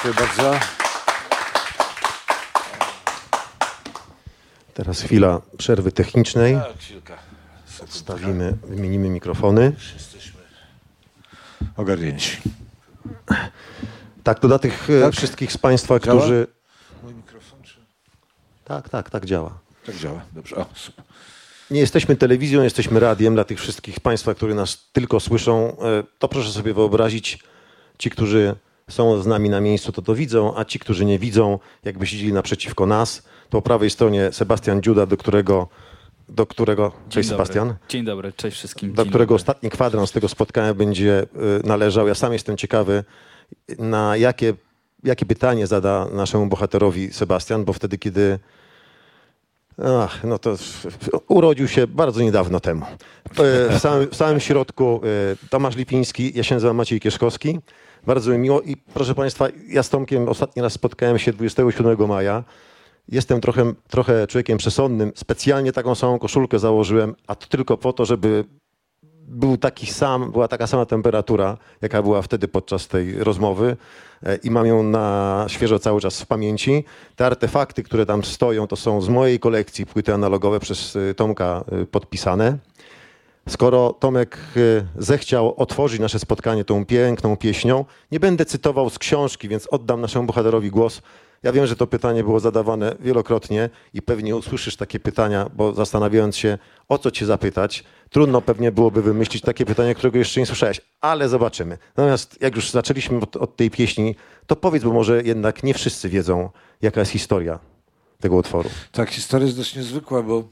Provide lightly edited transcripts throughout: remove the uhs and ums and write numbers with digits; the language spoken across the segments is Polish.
Dziękuję bardzo. Teraz chwila przerwy technicznej. Tak, kilka sekund. Odstawimy, wymienimy mikrofony. Już jesteśmy ogarnięci. Tak, to dla tych wszystkich z Państwa, Działa? którzy... Mój mikrofon, czy... Tak działa. Tak działa, dobrze. O, super. Nie jesteśmy telewizją, jesteśmy radiem. Dla tych wszystkich Państwa, którzy nas tylko słyszą, to proszę sobie wyobrazić, ci, którzy są z nami na miejscu, to widzą, a ci, którzy nie widzą, jakby siedzieli naprzeciwko nas, to po prawej stronie Sebastian Dziuda, do którego cześć Sebastian. Dzień dobry, cześć wszystkim. Do którego ostatni kwadrans tego spotkania będzie należał. Ja sam jestem ciekawy, na jakie pytanie zada naszemu bohaterowi Sebastian, bo wtedy, kiedy to urodził się bardzo niedawno temu. W samym środku Tomasz Lipiński, ja się nazywam Maciej Kieszkowski. Bardzo mi miło i proszę Państwa, ja z Tomkiem ostatni raz spotkałem się 27 maja. Jestem trochę człowiekiem przesądnym. Specjalnie taką samą koszulkę założyłem, a to tylko po to, żeby była taka sama temperatura, jaka była wtedy podczas tej rozmowy i mam ją na świeżo cały czas w pamięci. Te artefakty, które tam stoją, to są z mojej kolekcji płyty analogowe przez Tomka podpisane. Skoro Tomek zechciał otworzyć nasze spotkanie tą piękną pieśnią, nie będę cytował z książki, więc oddam naszemu bohaterowi głos. Ja wiem, że to pytanie było zadawane wielokrotnie i pewnie usłyszysz takie pytania, bo zastanawiając się, o co cię zapytać, trudno pewnie byłoby wymyślić takie pytanie, którego jeszcze nie słyszałeś, ale zobaczymy. Natomiast jak już zaczęliśmy od tej pieśni, to powiedz, bo może jednak nie wszyscy wiedzą, jaka jest historia tego utworu. Tak, historia jest dość niezwykła, bo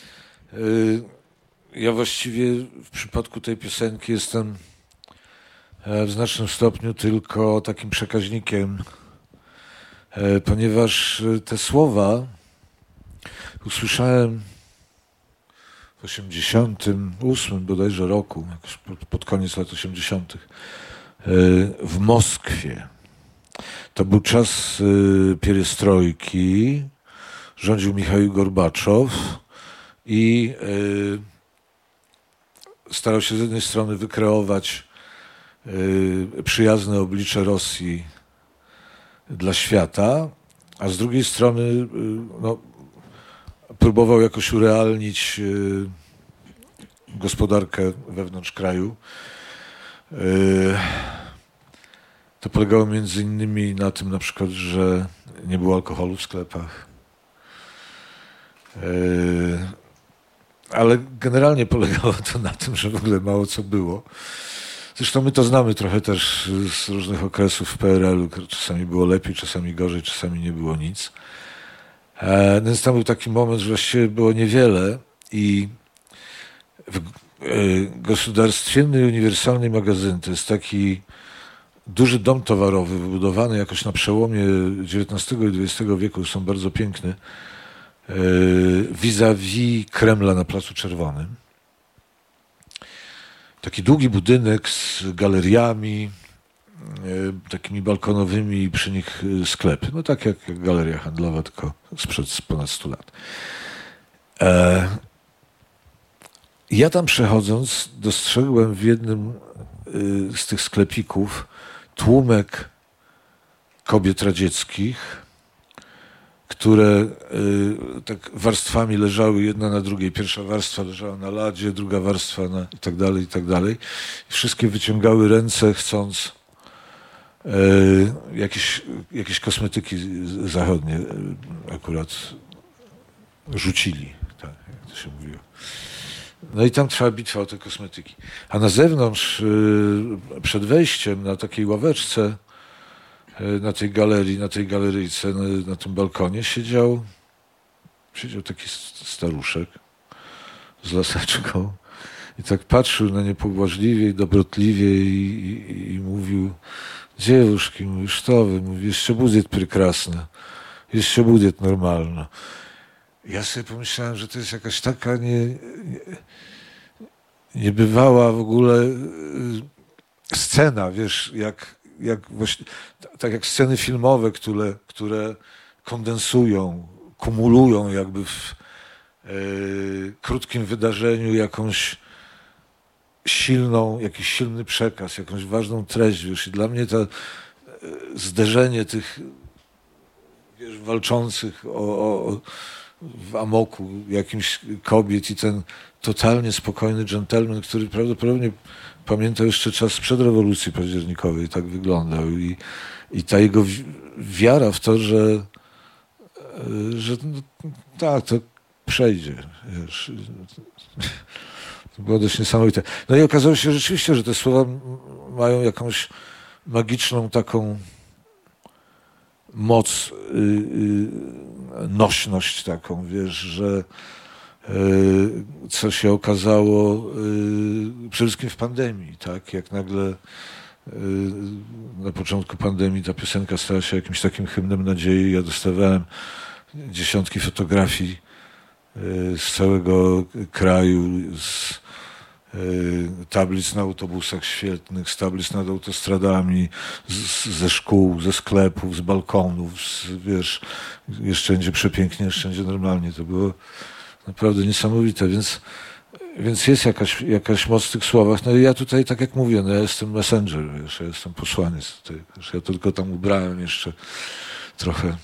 ja właściwie w przypadku tej piosenki jestem w znacznym stopniu tylko takim przekaźnikiem, ponieważ te słowa usłyszałem w 88 bodajże roku, jakoś pod koniec lat 80. W Moskwie. To był czas pierestrojki, rządził Michał Gorbaczow i starał się z jednej strony wykreować przyjazne oblicze Rosji dla świata, a z drugiej strony próbował jakoś urealnić gospodarkę wewnątrz kraju. To polegało między innymi na tym na przykład, że nie było alkoholu w sklepach. Ale generalnie polegało to na tym, że w ogóle mało co było. Zresztą my to znamy trochę też z różnych okresów w PRL-u. Czasami było lepiej, czasami gorzej, czasami nie było nic. Więc tam był taki moment, że właściwie było niewiele i w Gosударственный Uniwersalny Magazyn to jest taki duży dom towarowy wybudowany jakoś na przełomie XIX i XX wieku. Są bardzo piękne. Vis-a-vis Kremla na Placu Czerwonym. Taki długi budynek z galeriami, takimi balkonowymi i przy nich sklepy. No tak jak galeria handlowa, tylko sprzed ponad 100 lat. Ja tam przechodząc dostrzegłem w jednym z tych sklepików tłumek kobiet radzieckich, które tak warstwami leżały jedna na drugiej. Pierwsza warstwa leżała na ladzie, druga warstwa na i tak dalej, i tak dalej. Wszystkie wyciągały ręce, chcąc jakieś kosmetyki zachodnie akurat rzucili, tak jak to się mówiło. No i tam trwała bitwa o te kosmetyki. A na zewnątrz, przed wejściem, na takiej ławeczce, na tej galerii, na tej galeryjce, na tym balkonie siedział taki staruszek z laseczką i tak patrzył na nie pobłażliwie i dobrotliwie i mówił: dziewuszki, mówi, что вы, mówi, jeszcze будет прекрасно, jeszcze будет normalno. Ja sobie pomyślałem, że to jest jakaś taka niebywała w ogóle scena, wiesz, jak właśnie, tak jak sceny filmowe, które kondensują, kumulują jakby w krótkim wydarzeniu jakiś silny przekaz, jakąś ważną treść, wiesz, i dla mnie zderzenie tych walczących w amoku jakimś kobiet i ten totalnie spokojny dżentelmen, który prawdopodobnie pamiętał jeszcze czas przed rewolucji październikowej, tak wyglądał i ta jego wiara w to, że no, tak, to przejdzie. Wiesz. To było dość niesamowite. No i okazało się rzeczywiście, że te słowa mają jakąś magiczną taką moc, nośność taką, wiesz, że co się okazało przede wszystkim w pandemii, tak, jak nagle na początku pandemii ta piosenka stała się jakimś takim hymnem nadziei. Ja dostawałem dziesiątki fotografii z całego kraju, z tablic na autobusach świetnych, z tablic nad autostradami, ze szkół, ze sklepów, z balkonów, wiesz, jeszcze będzie przepięknie, jeszcze będzie normalnie. To było naprawdę niesamowite, więc jest jakaś moc w tych słowach. No i ja tutaj, tak jak mówię, no ja jestem messenger, wiesz, ja jestem posłaniec tutaj, wiesz, ja tylko tam ubrałem jeszcze trochę.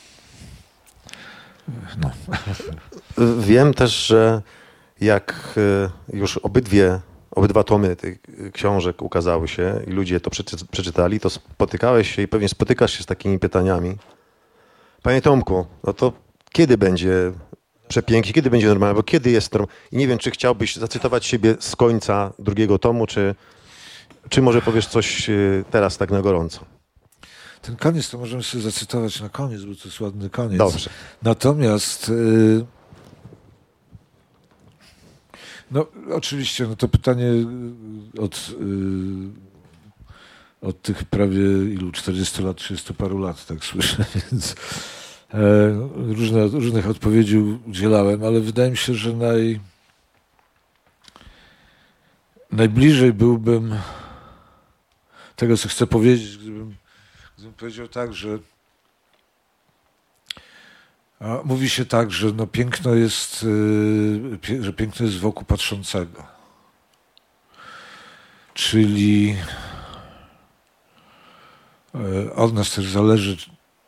No. Wiem też, że jak już obydwa tomy tych książek ukazały się i ludzie to przeczytali, to spotykałeś się i pewnie spotykasz się z takimi pytaniami. Panie Tomku, no to kiedy będzie przepięknie, kiedy będzie normalne, bo kiedy jest normalne? I nie wiem, czy chciałbyś zacytować siebie z końca drugiego tomu, czy może powiesz coś teraz tak na gorąco? Ten koniec to możemy sobie zacytować na koniec, bo to jest ładny koniec. Dobrze. Natomiast no oczywiście, no to pytanie od tych prawie 40 lat, 30 paru lat, tak słyszę, więc różnych odpowiedzi udzielałem, ale wydaje mi się, że najbliżej byłbym tego, co chcę powiedzieć, gdybym powiedział tak, że mówi się tak, że no piękno jest wokół patrzącego. Czyli od nas też zależy,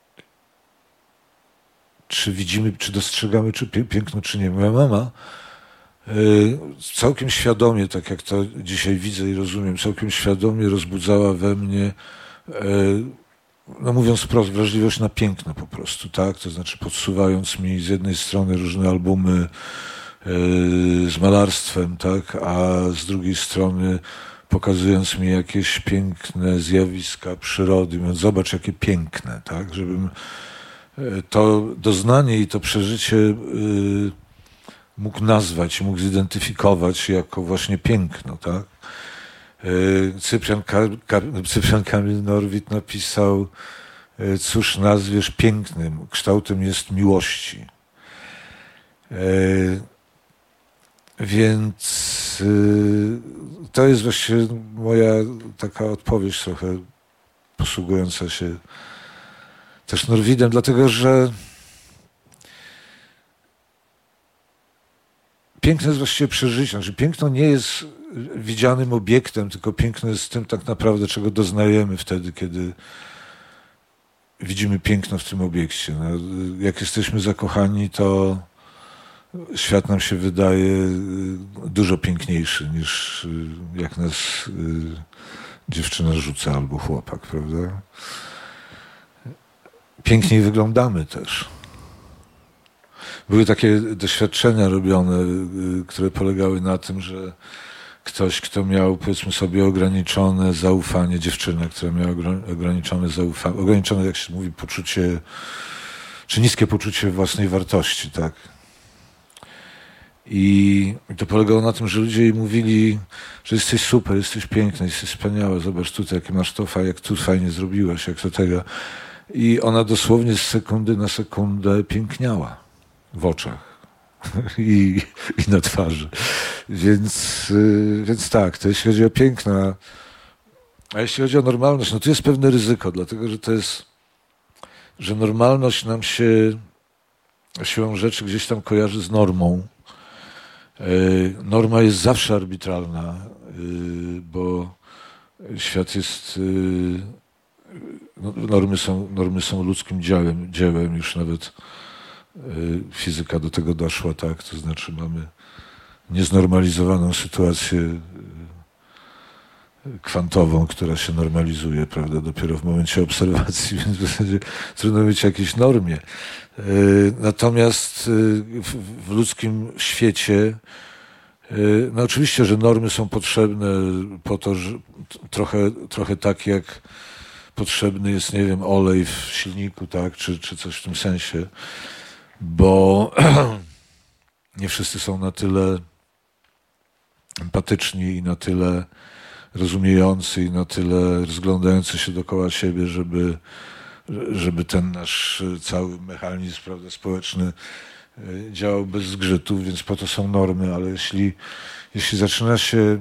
czy widzimy, czy dostrzegamy, czy piękno, czy nie. Moja mama całkiem świadomie, tak jak to dzisiaj widzę i rozumiem, całkiem świadomie rozbudzała we mnie, no mówiąc wprost, wrażliwość na piękno po prostu, tak? To znaczy podsuwając mi z jednej strony różne albumy z malarstwem, tak? A z drugiej strony pokazując mi jakieś piękne zjawiska przyrody, mówiąc, zobacz jakie piękne, tak? Żebym to doznanie i to przeżycie mógł nazwać, mógł zidentyfikować jako właśnie piękno, tak? Cyprian Kamil Norwid napisał, cóż nazwiesz pięknym, kształtem jest miłości. Więc to jest właściwie moja taka odpowiedź trochę posługująca się też Norwidem, dlatego że piękno jest właściwie przeżyciem, że piękno nie jest widzianym obiektem, tylko piękno jest tym tak naprawdę, czego doznajemy wtedy, kiedy widzimy piękno w tym obiekcie. No, jak jesteśmy zakochani, to świat nam się wydaje dużo piękniejszy niż jak nas dziewczyna rzuca albo chłopak, prawda? Piękniej wyglądamy też. Były takie doświadczenia robione, które polegały na tym, że ktoś, kto miał, powiedzmy sobie, ograniczone zaufanie, dziewczyna, która miała ograniczone zaufanie, ograniczone, jak się mówi, poczucie, czy niskie poczucie własnej wartości, tak? I to polegało na tym, że ludzie jej mówili, że jesteś super, jesteś piękna, jesteś wspaniała, zobacz tutaj, jakie masz to, jak tu fajnie zrobiłaś, jak to tego. I ona dosłownie z sekundy na sekundę piękniała w oczach i na twarzy. Więc tak, to jeśli chodzi o piękno. A jeśli chodzi o normalność, no to jest pewne ryzyko, dlatego że to jest, że normalność nam się siłą rzeczy gdzieś tam kojarzy z normą. Norma jest zawsze arbitralna, bo świat jest normy są ludzkim dziełem, już nawet fizyka do tego doszła, tak? To znaczy mamy nieznormalizowaną sytuację kwantową, która się normalizuje, prawda, dopiero w momencie obserwacji, więc w zasadzie trudno być o jakiejś normie. Natomiast w ludzkim świecie no oczywiście, że normy są potrzebne po to, że trochę tak jak potrzebny jest, nie wiem, olej w silniku, tak, czy coś w tym sensie, bo nie wszyscy są na tyle empatyczni i na tyle rozumiejący i na tyle rozglądający się dookoła siebie, żeby ten nasz cały mechanizm, prawda, społeczny działał bez zgrzytów, więc po to są normy, ale jeśli zaczyna się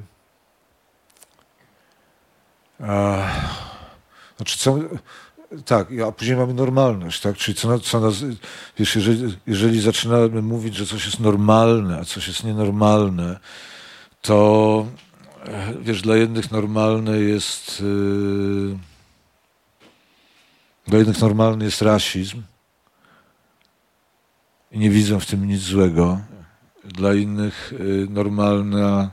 tak, a później mamy normalność, tak? Czyli co nas, wiesz, jeżeli zaczynamy mówić, że coś jest normalne, a coś jest nienormalne, to wiesz, dla jednych normalne jest rasizm i nie widzą w tym nic złego. Dla innych normalny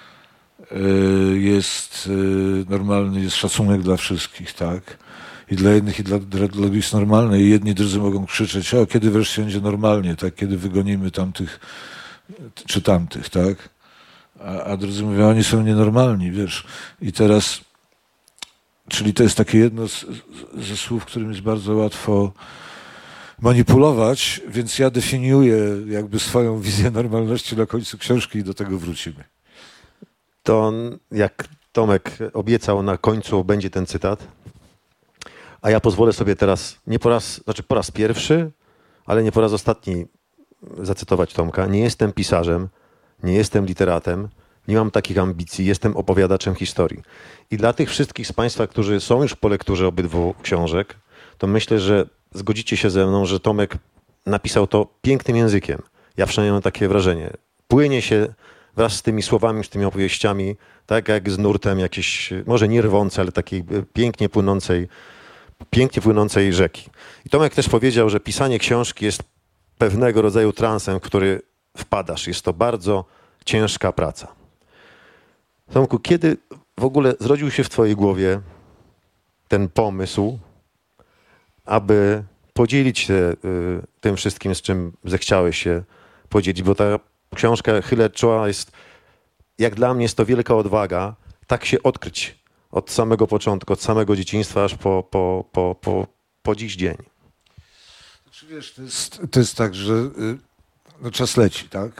jest szacunek dla wszystkich, tak? I dla jednych i dla drugich jest normalne. I jedni drudzy mogą krzyczeć, o, kiedy wreszcie będzie normalnie, tak? Kiedy wygonimy tamtych czy tamtych, tak? A drudzy mówią, oni są nienormalni, wiesz. I teraz, czyli to jest takie jedno ze słów, którym jest bardzo łatwo manipulować, więc ja definiuję jakby swoją wizję normalności na końcu książki i do tego wrócimy. To jak Tomek obiecał, na końcu będzie ten cytat, a ja pozwolę sobie teraz, po raz pierwszy, ale nie po raz ostatni zacytować Tomka. Nie jestem pisarzem, nie jestem literatem, nie mam takich ambicji, jestem opowiadaczem historii. I dla tych wszystkich z Państwa, którzy są już po lekturze obydwu książek, to myślę, że zgodzicie się ze mną, że Tomek napisał to pięknym językiem. Ja przynajmniej mam takie wrażenie. Płynie się wraz z tymi słowami, z tymi opowieściami, tak jak z nurtem jakiejś, może nie rwącej, ale takiej pięknie płynącej rzeki. I Tomek też powiedział, że pisanie książki jest pewnego rodzaju transem, w który wpadasz. Jest to bardzo ciężka praca. Tomku, kiedy w ogóle zrodził się w twojej głowie ten pomysł, aby podzielić się tym wszystkim, z czym zechciałeś się podzielić? Bo ta książka, chylę czoła, jest, jak dla mnie jest to wielka odwaga, tak się odkryć od samego początku, od samego dzieciństwa aż po dziś dzień. Znaczy, wiesz, to jest tak, że no, czas leci, tak?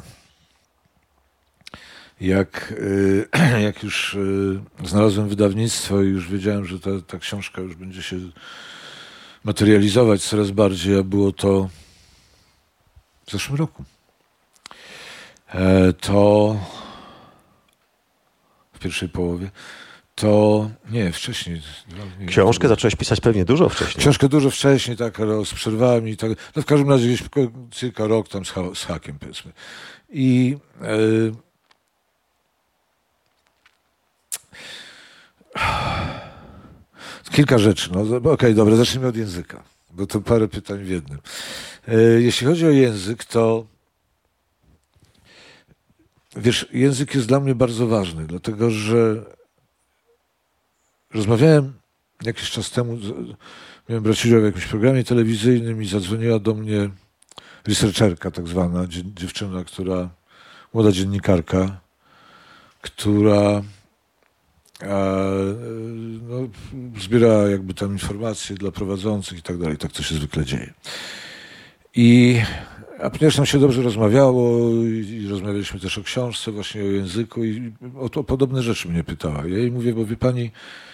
Jak już znalazłem wydawnictwo i już wiedziałem, że ta książka już będzie się materializować coraz bardziej, a było to w zeszłym roku, to w pierwszej połowie, to nie, wcześniej. Książkę zacząłeś pisać pewnie dużo wcześniej. Książkę dużo wcześniej, tak, ale z przerwami i tak. No w każdym razie gdzieś cirka rok tam z hakiem, powiedzmy. I kilka rzeczy. No, okej, dobra, zacznijmy od języka, bo to parę pytań w jednym. Jeśli chodzi o język, to wiesz, język jest dla mnie bardzo ważny, dlatego że rozmawiałem jakiś czas temu, miałem brać udział w jakimś programie telewizyjnym i zadzwoniła do mnie researcherka tak zwana, dziewczyna, młoda dziennikarka, która no, zbiera jakby tam informacje dla prowadzących i tak dalej, tak to się zwykle dzieje. A ponieważ nam się dobrze rozmawiało i rozmawialiśmy też o książce, właśnie o języku i o podobne rzeczy mnie pytała. Ja jej mówię, bo wie pani,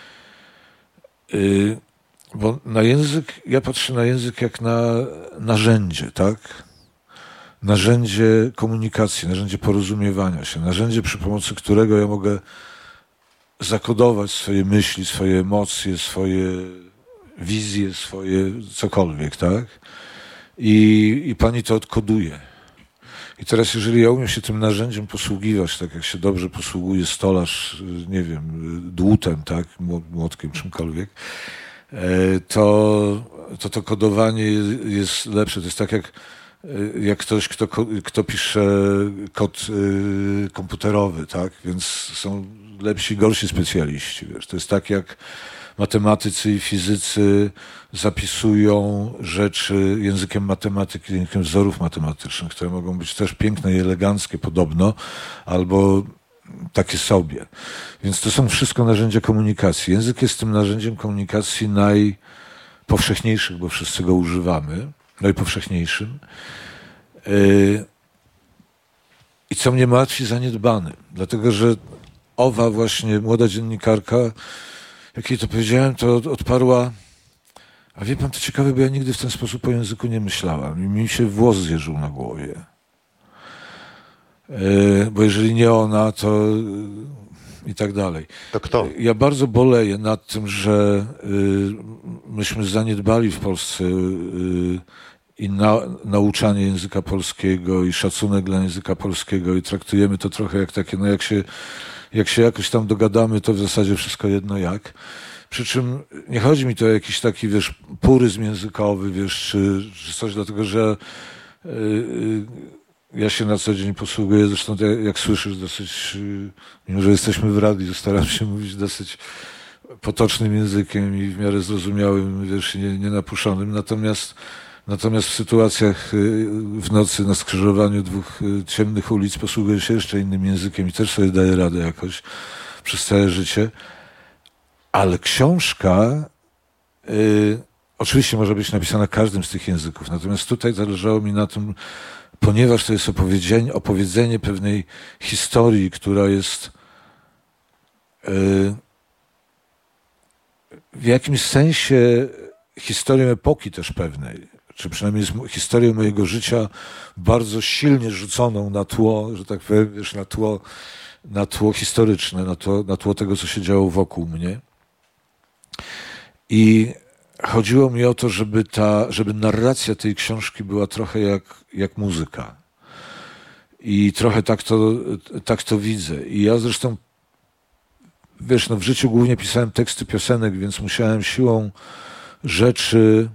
bo ja patrzę na język jak na narzędzie, tak? Narzędzie komunikacji, narzędzie porozumiewania się, narzędzie, przy pomocy którego ja mogę zakodować swoje myśli, swoje emocje, swoje wizje, swoje cokolwiek, tak? I pani to odkoduje. I teraz, jeżeli ja umiem się tym narzędziem posługiwać, tak jak się dobrze posługuje stolarz, nie wiem, dłutem, tak, młotkiem, czymkolwiek, to kodowanie jest lepsze. To jest tak jak ktoś, kto pisze kod komputerowy, tak? Więc są lepsi, gorsi specjaliści. Wiesz? To jest tak jak matematycy i fizycy zapisują rzeczy językiem matematyki, językiem wzorów matematycznych, które mogą być też piękne i eleganckie podobno, albo takie sobie. Więc to są wszystko narzędzia komunikacji. Język jest tym narzędziem komunikacji najpowszechniejszych, bo wszyscy go używamy, najpowszechniejszym. I co mnie martwi, zaniedbany. Dlatego, że owa właśnie młoda dziennikarka, jak jej to powiedziałem, to odparła: a wie pan, to ciekawe, bo ja nigdy w ten sposób o języku nie myślałam. I mi się włos zjeżył na głowie. Bo jeżeli nie ona, to i tak dalej. To kto? Ja bardzo boleję nad tym, że myśmy zaniedbali w Polsce i nauczanie języka polskiego i szacunek dla języka polskiego i traktujemy to trochę jak takie, no jak się jakoś tam dogadamy, to w zasadzie wszystko jedno jak. Przy czym nie chodzi mi tu o jakiś taki, wiesz, puryzm językowy, wiesz, czy coś, dlatego że ja się na co dzień posługuję, zresztą jak słyszysz, dosyć, mimo że jesteśmy w radiu, staram się mówić dosyć potocznym językiem i w miarę zrozumiałym, wiesz, nie napuszonym. Natomiast w sytuacjach w nocy na skrzyżowaniu dwóch ciemnych ulic posługuję się jeszcze innym językiem i też sobie daję radę jakoś przez całe życie. Ale książka oczywiście może być napisana każdym z tych języków, natomiast tutaj zależało mi na tym, ponieważ to jest opowiedzenie pewnej historii, która jest w jakimś sensie historią epoki też pewnej, czy przynajmniej jest historią mojego życia bardzo silnie rzuconą na tło, że tak powiem, wiesz, na tło historyczne, na tło tego, co się działo wokół mnie. I chodziło mi o to, żeby narracja tej książki była trochę jak muzyka. I trochę tak to widzę. I ja zresztą, wiesz, no w życiu głównie pisałem teksty piosenek, więc musiałem siłą rzeczy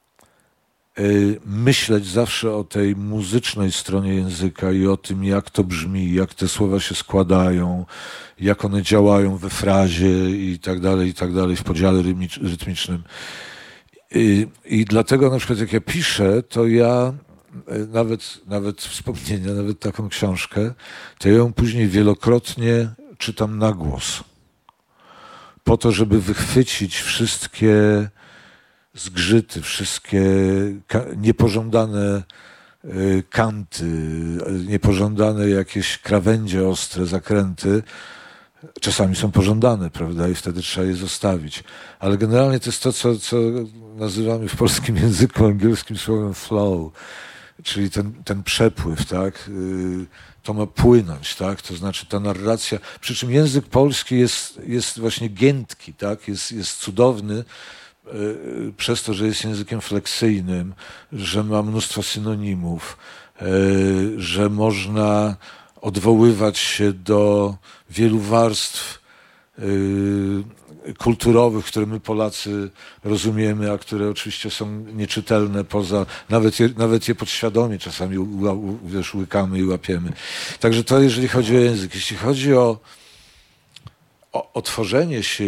myśleć zawsze o tej muzycznej stronie języka i o tym, jak to brzmi, jak te słowa się składają, jak one działają we frazie i tak dalej, w podziale rytmicznym. I dlatego na przykład jak ja piszę, to ja nawet wspomnienia, nawet taką książkę, to ja ją później wielokrotnie czytam na głos. Po to, żeby wychwycić wszystkie zgrzyty, wszystkie niepożądane kanty, niepożądane jakieś krawędzie ostre, zakręty. Czasami są pożądane, prawda, i wtedy trzeba je zostawić. Ale generalnie to jest to, co nazywamy w polskim języku angielskim słowem flow, czyli ten przepływ, tak? To ma płynąć, tak? To znaczy ta narracja, przy czym język polski jest właśnie giętki, tak? Jest cudowny, przez to, że jest językiem fleksyjnym, że ma mnóstwo synonimów, że można odwoływać się do wielu warstw kulturowych, które my Polacy rozumiemy, a które oczywiście są nieczytelne poza, nawet je podświadomie czasami wiesz, łykamy i łapiemy. Także to jeżeli chodzi o język. Jeśli chodzi o tworzenie się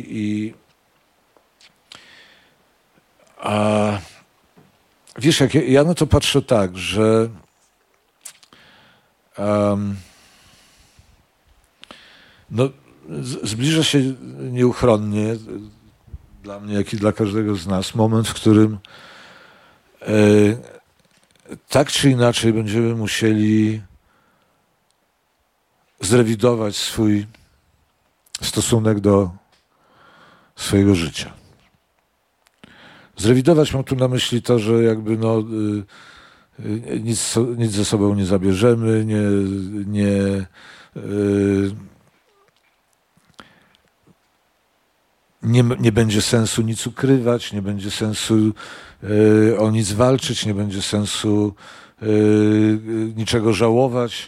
a wiesz, jak ja na to patrzę tak, że no, zbliża się nieuchronnie dla mnie, jak i dla każdego z nas moment, w którym tak czy inaczej będziemy musieli zrewidować swój stosunek do swojego życia. Zrewidować mam tu na myśli to, że jakby nic ze sobą nie zabierzemy, nie będzie sensu nic ukrywać, nie będzie sensu o nic walczyć, nie będzie sensu niczego żałować,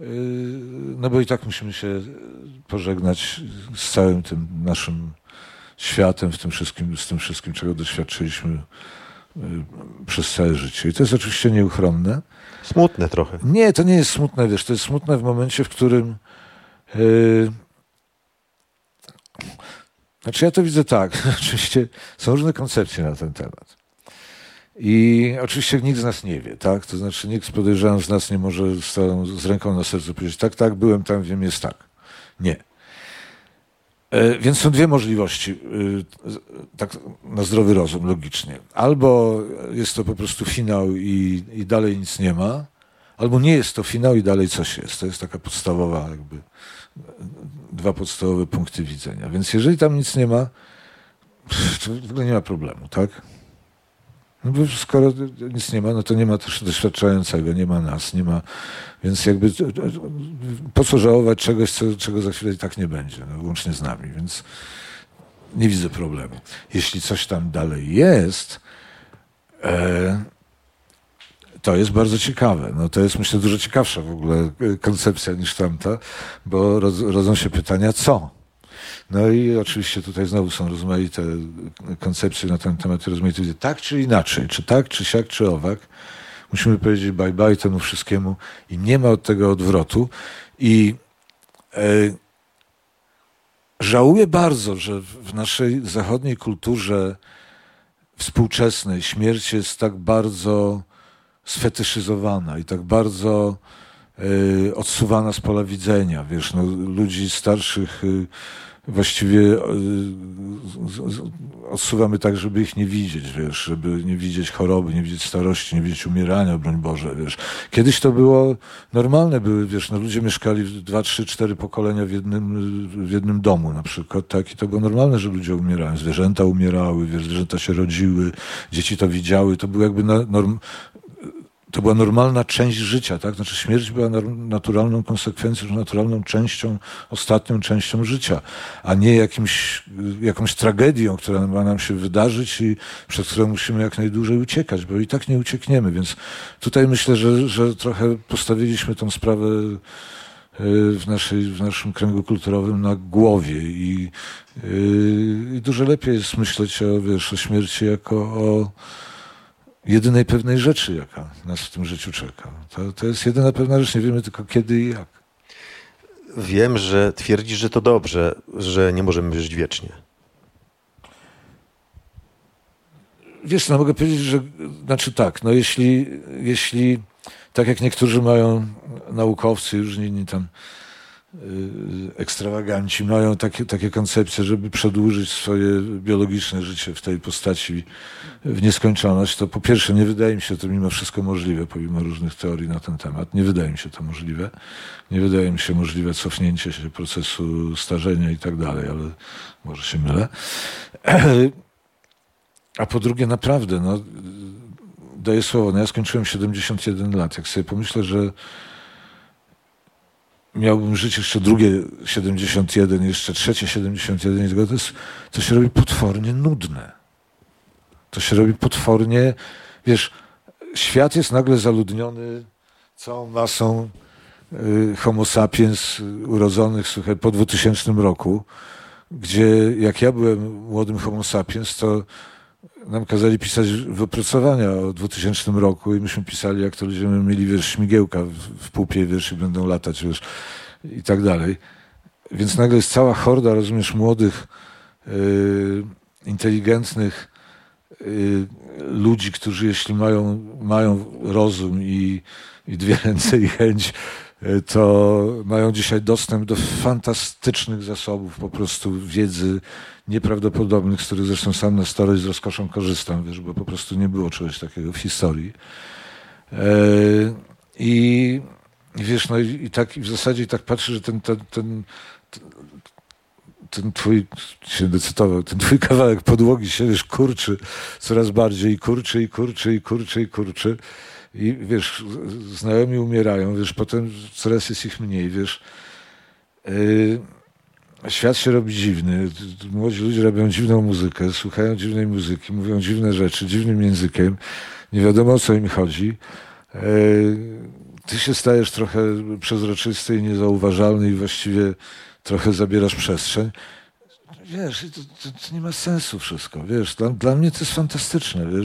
no bo i tak musimy się pożegnać z całym tym naszym światem, z tym wszystkim, czego doświadczyliśmy przez całe życie. I to jest oczywiście nieuchronne. Smutne trochę. Nie, to nie jest smutne, wiesz, to jest smutne w momencie, w którym znaczy ja to widzę tak, oczywiście są różne koncepcje na ten temat. I oczywiście nikt z nas nie wie, tak? To znaczy nikt, podejrzewam, z nas nie może z ręką na sercu powiedzieć, tak, byłem tam, wiem, jest tak. Nie. Więc są dwie możliwości, tak na zdrowy rozum, logicznie. Albo jest to po prostu finał i dalej nic nie ma, albo nie jest to finał i dalej coś jest. To jest taka podstawowa, jakby dwa podstawowe punkty widzenia. Więc jeżeli tam nic nie ma, to w ogóle nie ma problemu, tak? No bo skoro nic nie ma, no to nie ma też doświadczającego, nie ma nas, nie ma... Więc jakby po co żałować czegoś, czego za chwilę i tak nie będzie, no, łącznie z nami, więc nie widzę problemu. Jeśli coś tam dalej jest, to jest bardzo ciekawe. No, to jest, myślę, dużo ciekawsza w ogóle koncepcja niż tamta, bo rodzą się pytania, co? No i oczywiście tutaj znowu są rozmaite koncepcje na ten temat, rozmaite, tak czy inaczej, czy tak, czy siak, czy owak. Musimy powiedzieć bye bye temu wszystkiemu i nie ma od tego odwrotu. I żałuję bardzo, że w naszej zachodniej kulturze współczesnej śmierć jest tak bardzo sfetyszyzowana i tak bardzo odsuwana z pola widzenia. Wiesz, no, ludzi starszych właściwie odsuwamy tak, żeby ich nie widzieć, wiesz, żeby nie widzieć choroby, nie widzieć starości, nie widzieć umierania, broń Boże, wiesz. Kiedyś to było normalne, wiesz, no ludzie mieszkali 2, 3, 4 pokolenia w jednym domu na przykład, tak, i to było normalne, że ludzie umierają, zwierzęta umierały, wiesz, zwierzęta się rodziły, dzieci to widziały, to był jakby to była normalna część życia, tak? Znaczy śmierć była naturalną konsekwencją, naturalną częścią, ostatnią częścią życia, a nie jakąś tragedią, która ma nam się wydarzyć i przed którą musimy jak najdłużej uciekać, bo i tak nie uciekniemy. Więc tutaj myślę, że trochę postawiliśmy tą sprawę w naszym kręgu kulturowym na głowie i dużo lepiej jest myśleć o śmierci jako o jedynej pewnej rzeczy, jaka nas w tym życiu czeka. To jest jedyna pewna rzecz, nie wiemy tylko kiedy i jak. Wiem, że twierdzisz, że to dobrze, że nie możemy żyć wiecznie. Wiesz, no mogę powiedzieć, że znaczy tak, no jeśli tak jak niektórzy mają naukowcy, już inni tam ekstrawaganci mają takie koncepcje, żeby przedłużyć swoje biologiczne życie w tej postaci w nieskończoność, to po pierwsze nie wydaje mi się to mimo wszystko możliwe, pomimo różnych teorii na ten temat. Nie wydaje mi się to możliwe. Nie wydaje mi się możliwe cofnięcie się procesu starzenia i tak dalej, ale może się mylę. A po drugie naprawdę, no daję słowo, no ja skończyłem 71 lat. Jak sobie pomyślę, że miałbym żyć jeszcze drugie 71, jeszcze trzecie 71 i tego, to się robi potwornie nudne. To się robi potwornie, wiesz, świat jest nagle zaludniony całą masą homo sapiens urodzonych, słuchaj, po 2000 roku, gdzie jak ja byłem młodym homo sapiens, to nam kazali pisać wypracowania o 2000 roku i myśmy pisali, jak to ludzie mieli, wiesz, śmigiełka w pupie, wiesz, i będą latać, wiesz, i tak dalej. Więc nagle jest cała horda, rozumiesz, młodych, inteligentnych ludzi, którzy jeśli mają rozum i dwie ręce i chęć, to mają dzisiaj dostęp do fantastycznych zasobów, po prostu wiedzy nieprawdopodobnych, z których zresztą sam na starość z rozkoszą korzystam, wiesz, bo po prostu nie było czegoś takiego w historii. I wiesz, no i tak i w zasadzie tak patrzę, że ten twój, się decydował, ten twój kawałek podłogi się, wiesz, kurczy coraz bardziej i kurczy. I wiesz, znajomi umierają, wiesz, potem coraz jest ich mniej, wiesz. Świat się robi dziwny, młodzi ludzie robią dziwną muzykę, słuchają dziwnej muzyki, mówią dziwne rzeczy, dziwnym językiem, nie wiadomo o co im chodzi. Ty się stajesz trochę przezroczysty i niezauważalny i właściwie trochę zabierasz przestrzeń. wiesz, to nie ma sensu wszystko, wiesz, dla mnie to jest fantastyczne, wiesz,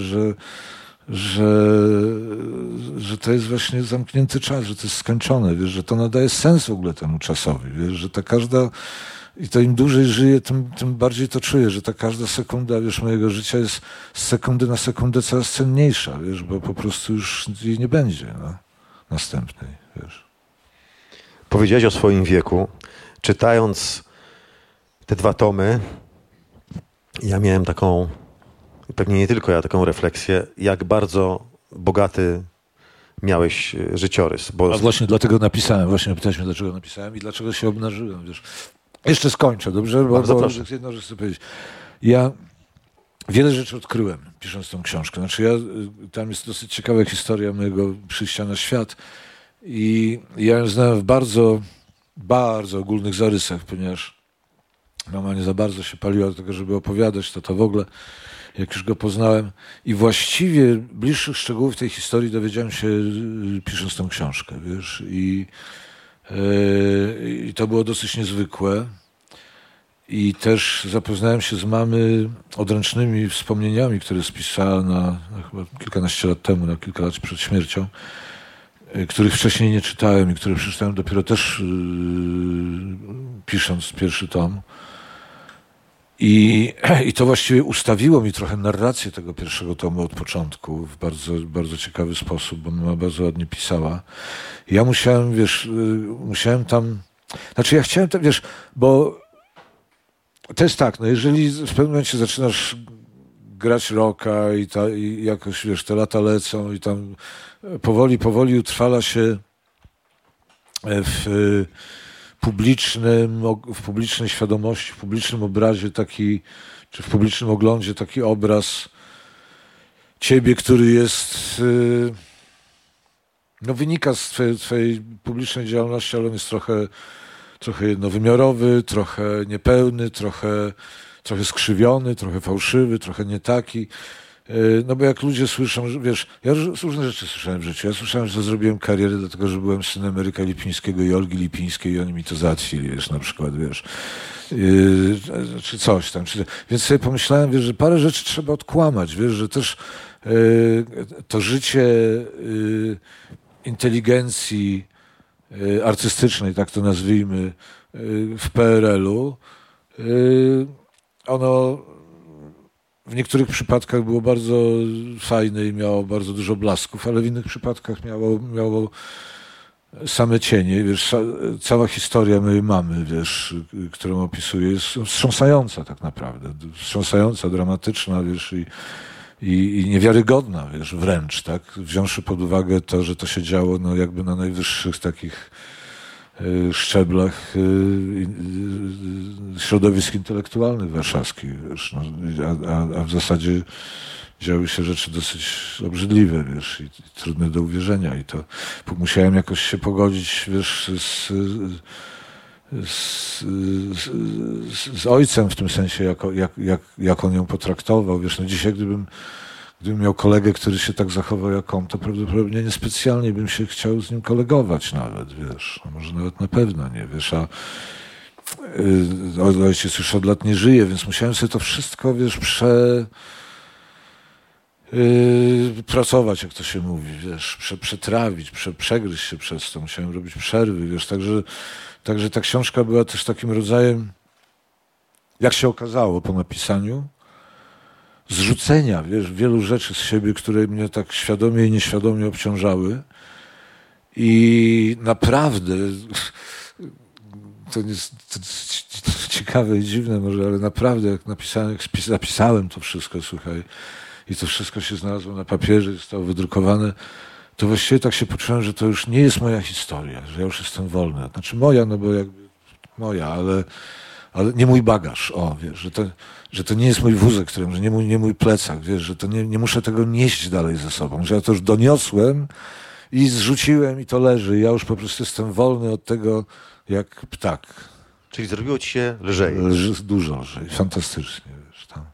że to jest właśnie zamknięty czas, że to jest skończone, wiesz, że to nadaje sens w ogóle temu czasowi, wiesz, że ta każda, i to im dłużej żyję, tym bardziej to czuję, że ta każda sekunda, wiesz, mojego życia jest z sekundy na sekundę coraz cenniejsza, wiesz, bo po prostu już jej nie będzie, no, następnej, wiesz. Powiedziałeś o swoim wieku. Czytając te 2 tomy, ja miałem taką, pewnie nie tylko ja, taką refleksję, jak bardzo bogaty miałeś życiorys. A właśnie dlatego napisałem, właśnie pytałeś mnie, dlaczego napisałem i dlaczego się obnażyłem, wiesz. Jeszcze skończę, dobrze? Bo jedną rzecz chcę powiedzieć. Ja wiele rzeczy odkryłem, pisząc tą książkę. Znaczy tam jest dosyć ciekawa historia mojego przyjścia na świat i ja ją znałem w bardzo, bardzo ogólnych zarysach, ponieważ mama nie za bardzo się paliła do tego, żeby opowiadać, to w ogóle, jak już go poznałem. I właściwie bliższych szczegółów tej historii dowiedziałem się, pisząc tą książkę, wiesz. I to było dosyć niezwykłe. I też zapoznałem się z mamy odręcznymi wspomnieniami, które spisała chyba kilkanaście lat temu, na kilka lat przed śmiercią, których wcześniej nie czytałem i które przeczytałem dopiero też pisząc pierwszy tom. I to właściwie ustawiło mi trochę narrację tego pierwszego tomu od początku w bardzo, bardzo ciekawy sposób, bo mama bardzo ładnie pisała. Ja musiałem tam... Znaczy ja chciałem tam, wiesz, bo to jest tak, no jeżeli w pewnym momencie zaczynasz grać rocka i jakoś, wiesz, te lata lecą i tam powoli utrwala się w publicznej świadomości, w publicznym obrazie czy w publicznym oglądzie taki obraz ciebie, który jest, wynika z twojej publicznej działalności, ale on jest trochę jednowymiarowy, trochę niepełny, trochę skrzywiony, trochę fałszywy, trochę nie taki. No bo jak ludzie słyszą, że wiesz, ja różne rzeczy słyszałem w życiu. Ja słyszałem, że zrobiłem karierę dlatego, że byłem synem Eryka Lipińskiego i Olgi Lipińskiej i oni mi to załatwili, wiesz, na przykład, wiesz. Czy coś tam. Więc sobie pomyślałem, wiesz, że parę rzeczy trzeba odkłamać, wiesz, że też to życie inteligencji artystycznej, tak to nazwijmy, w PRL-u, ono w niektórych przypadkach było bardzo fajne i miało bardzo dużo blasków, ale w innych przypadkach miało same cienie. Wiesz, cała historia mojej mamy, wiesz, którą opisuję, jest wstrząsająca tak naprawdę. Wstrząsająca, dramatyczna, wiesz, i niewiarygodna, wiesz, wręcz, tak? Wziąwszy pod uwagę to, że to się działo, no jakby na najwyższych takich szczeblach środowisk intelektualnych warszawskich, wiesz, no, a w zasadzie działy się rzeczy dosyć obrzydliwe, wiesz, i trudne do uwierzenia i to musiałem jakoś się pogodzić, wiesz, z ojcem w tym sensie, jak on ją potraktował, wiesz, no dzisiaj gdybym miał kolegę, który się tak zachował jak on, to prawdopodobnie niespecjalnie bym się chciał z nim kolegować nawet, wiesz, no może nawet na pewno nie, wiesz, a ojciec już od lat nie żyje, więc musiałem sobie to wszystko, wiesz, pracować, jak to się mówi, wiesz, przetrawić, przegryźć się przez to, musiałem robić przerwy, wiesz, także ta książka była też takim rodzajem, jak się okazało po napisaniu, zrzucenia, wiesz, wielu rzeczy z siebie, które mnie tak świadomie i nieświadomie obciążały i naprawdę to jest ciekawe i dziwne może, ale naprawdę jak napisałem to wszystko, słuchaj, i to wszystko się znalazło na papierze, zostało wydrukowane, to właściwie tak się poczułem, że to już nie jest moja historia, że ja już jestem wolny. Znaczy moja, no bo jakby moja, ale nie mój bagaż, wiesz, że to nie jest mój wózek, że nie mój plecak, wiesz, że to nie muszę tego nieść dalej ze sobą, że ja to już doniosłem i zrzuciłem i to leży. Ja już po prostu jestem wolny od tego jak ptak. Czyli zrobiło ci się lżej. Dużo lżej, fantastycznie, wiesz, tam.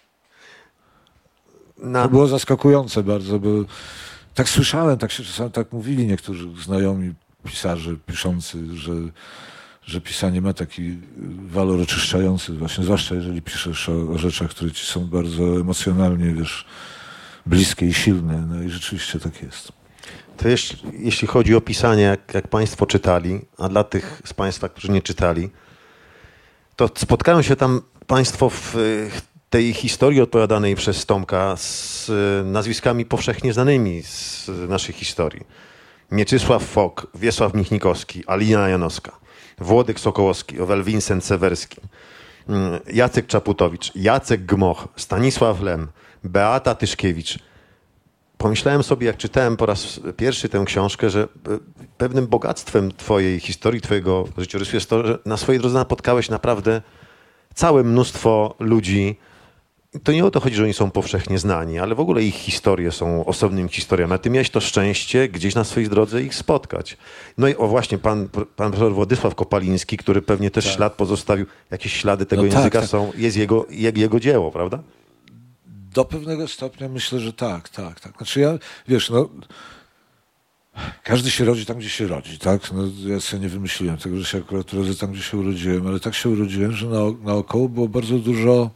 To było zaskakujące bardzo, bo tak słyszałem, tak się czasami tak mówili niektórzy znajomi pisarze piszący, że pisanie ma taki walor oczyszczający, właśnie, zwłaszcza jeżeli piszesz o rzeczach, które ci są bardzo emocjonalnie, wiesz, bliskie i silne. No i rzeczywiście tak jest. To jeśli chodzi o pisanie, jak Państwo czytali, a dla tych z Państwa, którzy nie czytali, to spotkają się tam Państwo w tej historii opowiadanej przez Tomka z nazwiskami powszechnie znanymi z naszej historii. Mieczysław Fok, Wiesław Michnikowski, Alina Janowska, Włodek Sokołowski, Owel Vincent Sewerski, Jacek Czaputowicz, Jacek Gmoch, Stanisław Lem, Beata Tyszkiewicz. Pomyślałem sobie, jak czytałem po raz pierwszy tę książkę, że pewnym bogactwem twojej historii, twojego życiorysu jest to, że na swojej drodze napotkałeś naprawdę całe mnóstwo ludzi. To nie o to chodzi, że oni są powszechnie znani, ale w ogóle ich historie są osobnymi historiami. A ty miałeś to szczęście gdzieś na swojej drodze ich spotkać. No i właśnie pan profesor Władysław Kopaliński, który pewnie też ślad pozostawił, jakieś ślady tego języka są, jest jego dzieło, prawda? Do pewnego stopnia myślę, że tak. Znaczy ja, wiesz, no, każdy się rodzi tam, gdzie się rodzi, tak? No, ja sobie nie wymyśliłem tego, że się akurat urodzę tam, gdzie się urodziłem, ale tak się urodziłem, że naokoło było bardzo dużo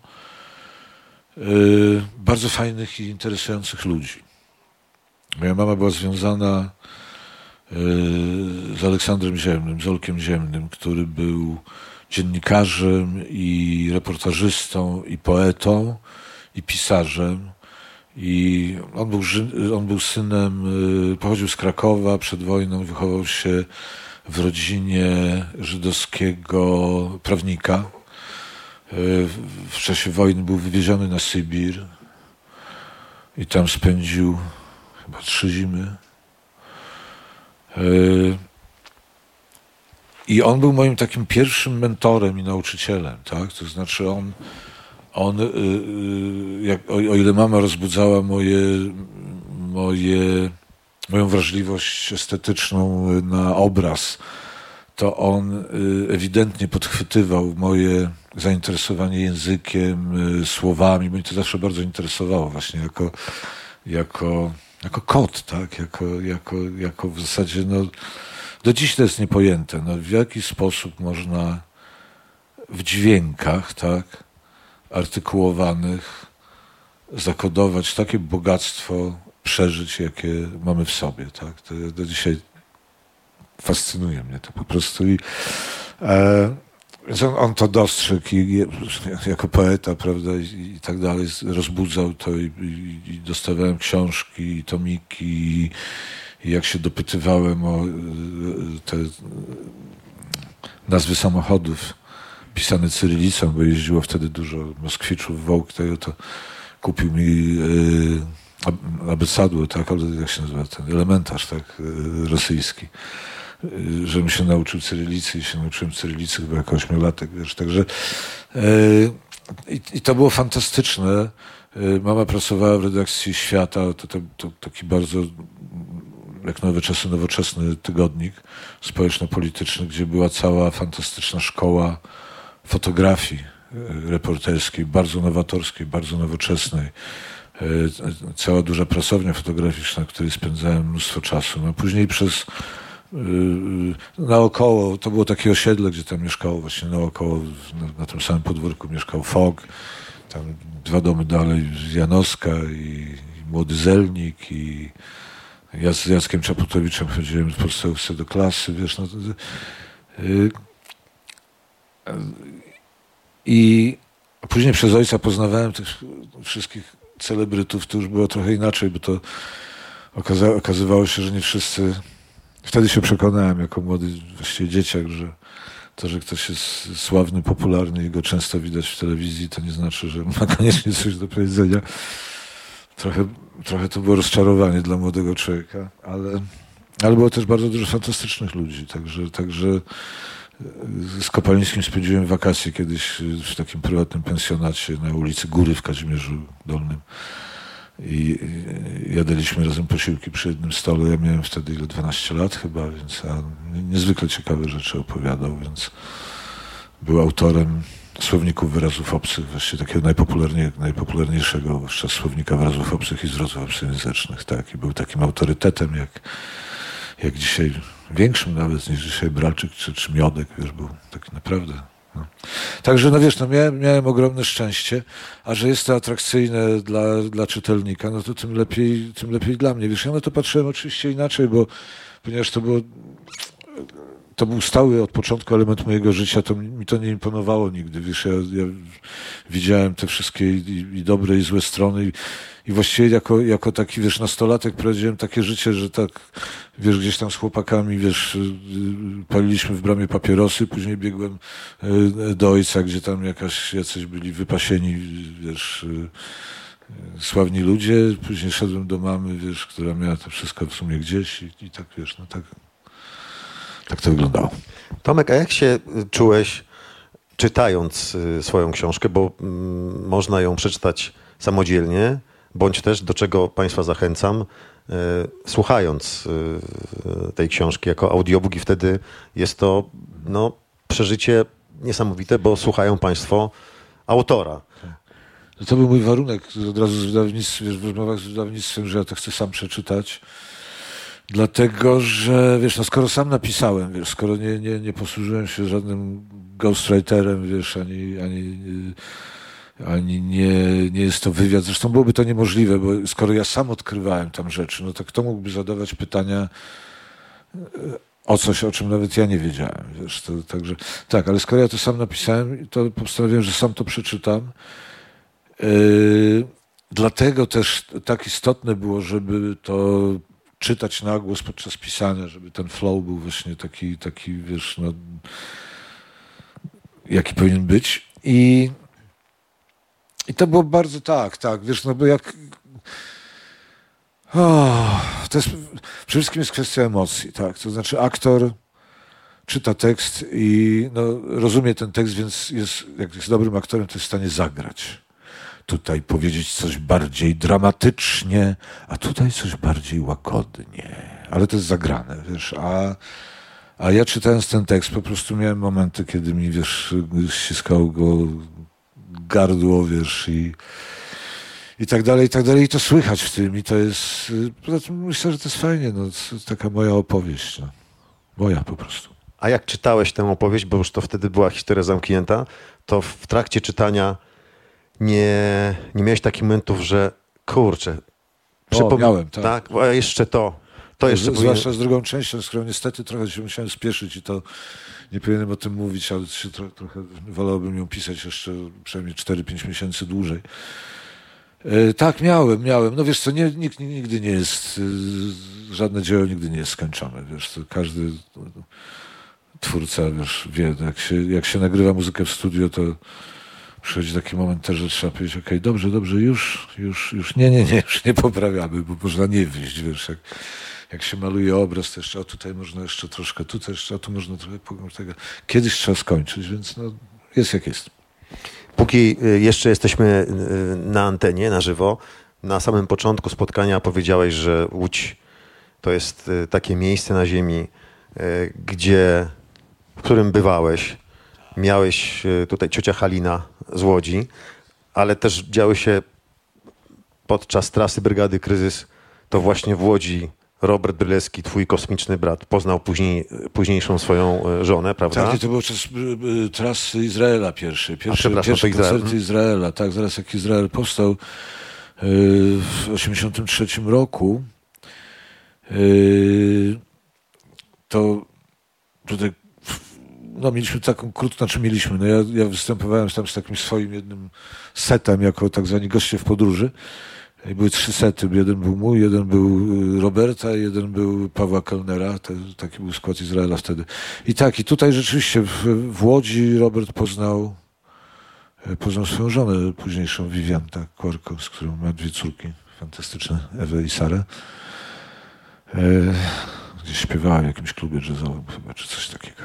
bardzo fajnych i interesujących ludzi. Moja mama była związana z Aleksandrem Ziemnym, z Olkiem Ziemnym, który był dziennikarzem i reportażystą i poetą i pisarzem. I on był synem, pochodził z Krakowa przed wojną, wychował się w rodzinie żydowskiego prawnika. W czasie wojny był wywieziony na Sybir i tam spędził chyba 3 zimy. I on był moim takim pierwszym mentorem i nauczycielem, tak? To znaczy o ile mama rozbudzała moją wrażliwość estetyczną na obraz, to on ewidentnie podchwytywał moje zainteresowanie językiem, słowami, bo mnie to zawsze bardzo interesowało właśnie jako kot, tak? Jako w zasadzie, no, do dziś to jest niepojęte, no, w jaki sposób można w dźwiękach, tak, artykułowanych zakodować takie bogactwo przeżyć, jakie mamy w sobie, tak? To do dzisiaj fascynuje mnie to po prostu. Więc on to dostrzegł jako poeta, prawda, i tak dalej, rozbudzał to i dostawałem książki i tomiki i jak się dopytywałem o te nazwy samochodów pisane cyrylicą, bo jeździło wtedy dużo moskwiczów, wołk, to kupił mi abecadło, tak, ale jak się nazywa ten elementarz, tak, rosyjski, żebym się nauczył cyrylicy i się nauczyłem cyrylicy chyba jako 8-latek, wiesz, także i to było fantastyczne. Mama pracowała w redakcji Świata, to taki bardzo jak nowe czasy, nowoczesny tygodnik społeczno-polityczny, gdzie była cała fantastyczna szkoła fotografii reporterskiej, bardzo nowatorskiej, bardzo nowoczesnej. Cała duża pracownia fotograficzna, w której spędzałem mnóstwo czasu. No, później naokoło, to było takie osiedle, gdzie tam mieszkało właśnie naokoło, na tym samym podwórku mieszkał Fok, tam 2 domy dalej Janowska i Młody Zelnik i ja z Jackiem Czaputowiczem chodziłem w podstawówce do klasy, wiesz, no, i później przez ojca poznawałem tych wszystkich celebrytów, to już było trochę inaczej, bo to okazywało się, że nie wszyscy. Wtedy się przekonałem jako młody właściwie dzieciak, że to, że ktoś jest sławny, popularny i go często widać w telewizji, to nie znaczy, że ma koniecznie coś do powiedzenia. Trochę to było rozczarowanie dla młodego człowieka, ale było też bardzo dużo fantastycznych ludzi, także z Kopalińskim spędziłem wakacje kiedyś w takim prywatnym pensjonacie na ulicy Góry w Kazimierzu Dolnym i jadaliśmy razem posiłki przy jednym stole. Ja miałem wtedy 12 lat chyba, więc niezwykle ciekawe rzeczy opowiadał, więc był autorem słowników wyrazów obcych, właściwie takiego najpopularniejszego wówczas słownika wyrazów obcych i zwrotów obcojęzycznych, tak, i był takim autorytetem, jak dzisiaj większym nawet niż dzisiaj Bralczyk czy Miodek, wiesz, był taki naprawdę. No. Także, no wiesz, no miałem ogromne szczęście, a że jest to atrakcyjne dla czytelnika, no to tym lepiej dla mnie. Wiesz, ja na to patrzyłem oczywiście inaczej, ponieważ to był stały od początku element mojego życia, to mi to nie imponowało nigdy. Wiesz, ja widziałem te wszystkie i dobre, i złe strony i właściwie jako taki, wiesz, nastolatek prowadziłem takie życie, że tak, wiesz, gdzieś tam z chłopakami, wiesz, paliliśmy w bramie papierosy, później biegłem do ojca, gdzie tam jacyś byli wypasieni, wiesz, sławni ludzie, później szedłem do mamy, wiesz, która miała to wszystko w sumie gdzieś i tak, wiesz, no tak to wyglądało. Tomek, a jak się czułeś czytając swoją książkę, bo można ją przeczytać samodzielnie, bądź też, do czego Państwa zachęcam, słuchając tej książki jako audiobook i wtedy jest to przeżycie niesamowite, bo słuchają Państwo autora. To był mój warunek od razu w rozmowach z wydawnictwem, że ja to chcę sam przeczytać. Dlatego, że wiesz, no skoro sam napisałem, wiesz, skoro nie posłużyłem się żadnym ghostwriterem, wiesz, ani nie jest to wywiad. Zresztą byłoby to niemożliwe, bo skoro ja sam odkrywałem tam rzeczy, no to kto mógłby zadawać pytania o coś, o czym nawet ja nie wiedziałem, wiesz, także tak, ale skoro ja to sam napisałem, to postanowiłem, że sam to przeczytam. Dlatego też tak istotne było, żeby to czytać na głos podczas pisania, żeby ten flow był właśnie taki wiesz, no, jaki powinien być. I to było bardzo tak, wiesz, no bo to jest, przede wszystkim jest kwestia emocji, tak, to znaczy aktor czyta tekst i no, rozumie ten tekst, więc jak jest dobrym aktorem, to jest w stanie zagrać. Tutaj powiedzieć coś bardziej dramatycznie, a tutaj coś bardziej łagodnie. Ale to jest zagrane, wiesz, a ja czytając ten tekst po prostu miałem momenty, kiedy mi, wiesz, ściskało go gardło, wiesz, i tak dalej, i tak dalej. I to słychać w tym i to jest, poza tym myślę, że to jest fajnie, no, to jest taka moja opowieść, no. Moja po prostu. A jak czytałeś tę opowieść, bo już to wtedy była historia zamknięta, to w trakcie czytania nie miałeś takich momentów, że kurczę, miałem, tak. A jeszcze to jeszcze zwłaszcza z drugą częścią, z którą niestety trochę się musiałem spieszyć i to nie powinienem o tym mówić, ale się trochę wolałbym ją pisać jeszcze przynajmniej 4-5 miesięcy dłużej. Tak, miałem. No wiesz co, nigdy nie jest, żadne dzieło nigdy nie jest skończone, wiesz, to każdy twórca, wiesz, wie, jak się nagrywa muzykę w studio, to przychodzi taki moment też, że trzeba powiedzieć, okej, dobrze, już nie poprawiamy, bo można nie wyjść, wiesz, jak się maluje obraz, to jeszcze, tutaj można jeszcze troszkę, tutaj jeszcze, tu można trochę tego. Kiedyś trzeba skończyć, więc no, jest jak jest. Póki jeszcze jesteśmy na antenie, na żywo, na samym początku spotkania powiedziałeś, że Łódź to jest takie miejsce na ziemi, w którym bywałeś. Miałeś tutaj ciocia Halina z Łodzi, ale też działy się podczas trasy Brygady Kryzys, to właśnie w Łodzi Robert Brylewski, twój kosmiczny brat, poznał późniejszą swoją żonę, prawda? Tak, i to był czas trasy Izraela pierwsze koncerty Izraela, tak, zaraz jak Izrael powstał w 1983 roku, to tutaj mieliśmy taką no ja występowałem tam z takim swoim jednym setem, jako tak zwani goście w podróży. I były 3 sety. Jeden był mój, jeden był Roberta, jeden był Pawła Kellnera. Taki był skład Izraela wtedy. I tutaj rzeczywiście w Łodzi Robert poznał swoją żonę późniejszą, Vivian Korko, z którą ma 2 córki fantastyczne, Ewę i Sarę. Gdzieś śpiewała w jakimś klubie jazzowym chyba, czy coś takiego.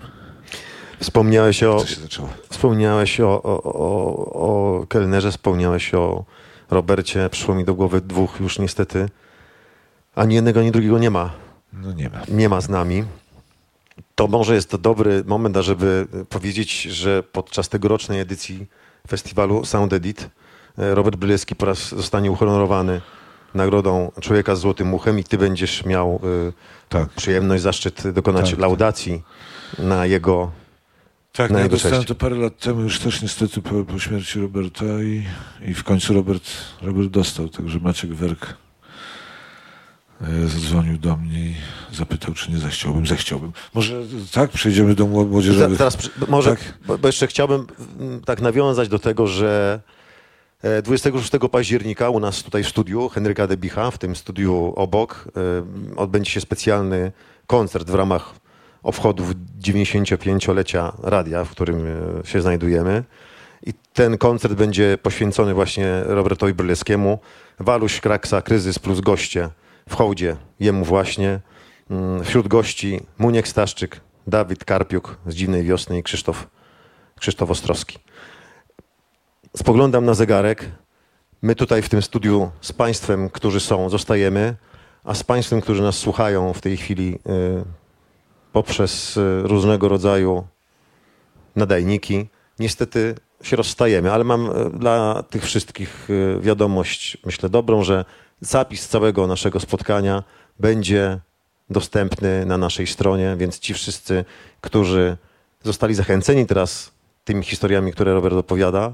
Wspomniałeś o Kellnerze, wspomniałeś o Robercie. Przyszło mi do głowy 2 już niestety. Ani jednego, ani drugiego nie ma. No nie ma. Nie ma z nami. To może jest to dobry moment, żeby powiedzieć, że podczas tegorocznej edycji festiwalu Sound Edit Robert Brylewski po raz zostanie uhonorowany nagrodą Człowieka z Złotym Uchem i ty będziesz miał przyjemność, zaszczyt dokonać laudacji na jego Tak, na ja jego dostałem cześć. to parę lat temu, już też niestety po śmierci Roberta i w końcu Robert dostał, także Maciek Werk zadzwonił do mnie i zapytał, czy nie zechciałbym. Może tak, przejdziemy do młodzieżowych. Teraz może, tak. bo jeszcze chciałbym tak nawiązać do tego, że 26 października u nas tutaj w studiu Henryka Debicha, w tym studiu obok, odbędzie się specjalny koncert w ramach obchodów 95-lecia radia, w którym się znajdujemy. I ten koncert będzie poświęcony właśnie Robertowi Brylewskiemu. Waluś Kraksa, Kryzys plus goście w hołdzie jemu właśnie. Wśród gości Muniek Staszczyk, Dawid Karpiuk z Dziwnej Wiosny i Krzysztof Ostrowski. Spoglądam na zegarek. My tutaj w tym studiu z państwem, którzy zostajemy, a z państwem, którzy nas słuchają w tej chwili poprzez różnego rodzaju nadajniki, niestety się rozstajemy, ale mam dla tych wszystkich wiadomość, myślę, dobrą, że zapis całego naszego spotkania będzie dostępny na naszej stronie, więc ci wszyscy, którzy zostali zachęceni teraz tymi historiami, które Robert opowiada,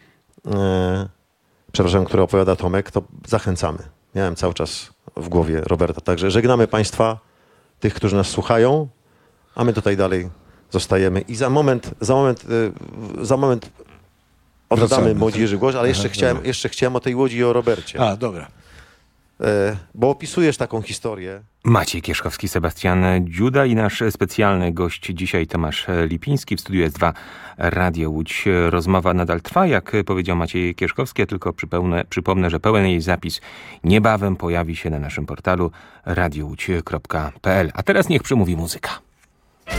które opowiada Tomek, to zachęcamy. Miałem cały czas w głowie Roberta. Także żegnamy Państwa, tych, którzy nas słuchają, a my tutaj dalej zostajemy. I za moment oddamy Wracamy, młodzieży tak? głos, ale jeszcze chciałem o tej Łodzi i o Robercie. A, dobra. Bo opisujesz taką historię. Maciej Kierzkowski, Sebastian Dziuda i nasz specjalny gość dzisiaj Tomasz Lipiński w studiu S2 Radio Łódź. Rozmowa nadal trwa, jak powiedział Maciej Kierzkowski, ja tylko przypomnę, że pełen jej zapis niebawem pojawi się na naszym portalu radiołódź.pl. A teraz niech przemówi muzyka.